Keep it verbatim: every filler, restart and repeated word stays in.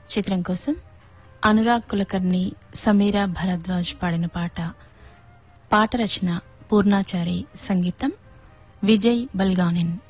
చిత్రం కోసం అనురాగ్ కులకర్ణి, సమీరా భరద్వాజ్ పాడిన పాట. పాట రచన పూర్ణాచారి, సంగీతం విజయ్ బల్గానిన్.